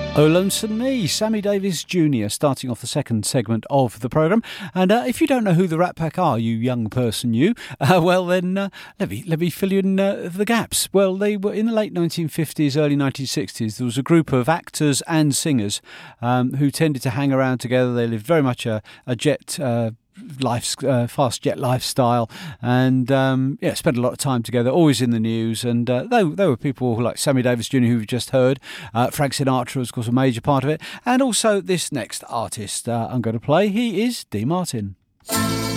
Oh, Lonesome Me, Sammy Davis Jr., starting off the second segment of the programme. And if you don't know who the Rat Pack are, you young person, well then let me fill you in the gaps. Well, they were in the late 1950s, early 1960s. There was a group of actors and singers who tended to hang around together. They lived very much a jet fast jet lifestyle, and spent a lot of time together, always in the news. And there were people like Sammy Davis Jr., who we've just heard. Frank Sinatra was, of course, a major part of it, and also this next artist I'm going to play. He is Dean Martin.